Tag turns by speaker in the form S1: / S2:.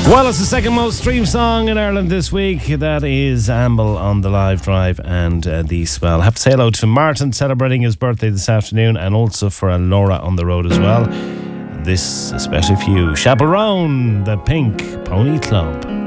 S1: Well, it's the second most streamed song in Ireland this week. That is Amble on the Live Drive and The Swell. I have to say hello to Martin celebrating his birthday this afternoon, and also for Laura on the road as well. This especially for you. Chaperone, the Pink Pony Club.